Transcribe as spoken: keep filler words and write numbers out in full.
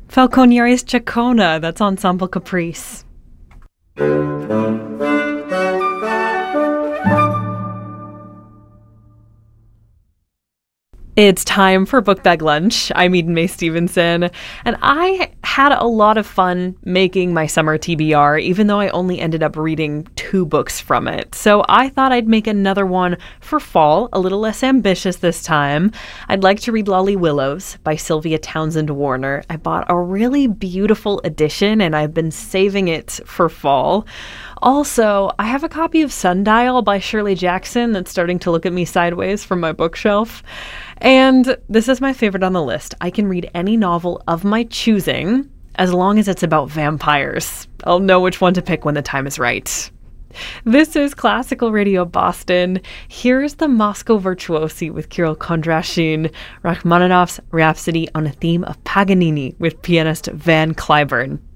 Falconieri's Chacona, that's Ensemble Caprice. It's time for Book Bag Lunch. I'm Eden Mae Stevenson, and I had a lot of fun making my summer T B R, even though I only ended up reading two books from it. So I thought I'd make another one for fall, a little less ambitious this time. I'd like to read Lolly Willows by Sylvia Townsend Warner. I bought a really beautiful edition, and I've been saving it for fall. Also, I have a copy of Sundial by Shirley Jackson that's starting to look at me sideways from my bookshelf. And this is my favorite on the list. I can read any novel of my choosing as long as it's about vampires. I'll know which one to pick when the time is right. This is Classical Radio Boston. Here's the Moscow Virtuosi with Kirill Kondrashin, Rachmaninoff's Rhapsody on a theme of Paganini with pianist Van Cliburn.